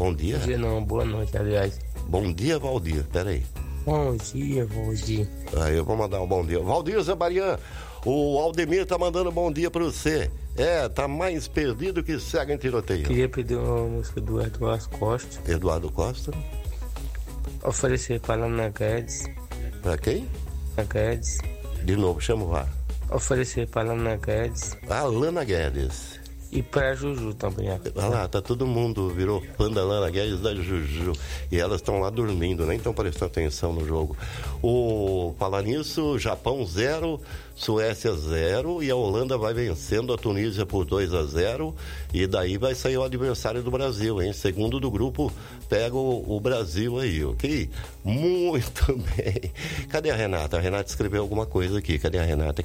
Bom dia? Bom dia não, boa noite, aliás. Bom dia, Valdir. Pera aí. Bom dia, Valdir. Aí eu vou mandar um bom dia. Valdir Zabarian, o Aldemir tá mandando bom dia pra você. Tá mais perdido que cego em tiroteio. Queria pedir uma música do Eduardo Costa. Eduardo Costa. Oferecer pra Lana Guedes. Pra quem? Lana Guedes. De novo, chama o ar. Oferecer pra Lana Guedes. A Lana Guedes. E pra Juju também. Olha lá, tá todo mundo, virou fã da Lana Guedes, da Juju. E elas estão lá dormindo, nem estão prestando atenção no jogo. Falar nisso, Japão 0, Suécia 0, e a Holanda vai vencendo a Tunísia por 2-0. E daí vai sair o adversário do Brasil, hein? Segundo do grupo, pega o Brasil aí, ok? Muito bem. Cadê a Renata? A Renata escreveu alguma coisa aqui. Cadê a Renata?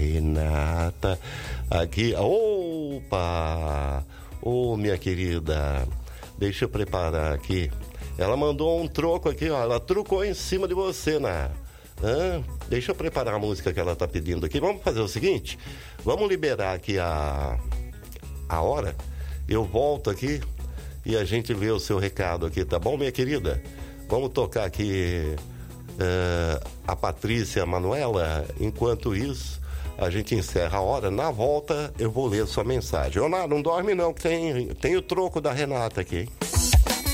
Aqui. Opa! Minha querida, deixa eu preparar aqui. Ela mandou um troco aqui, ó. Ela trucou em cima de você, Deixa eu preparar a música que ela tá pedindo aqui. Vamos fazer o seguinte? Vamos liberar aqui a hora. Eu volto aqui e a gente lê o seu recado aqui, tá bom, minha querida? Vamos tocar aqui a Patrícia Manuela. Enquanto isso, a gente encerra a hora. Na volta, eu vou ler sua mensagem. Não dorme não, que tem o troco da Renata aqui, hein?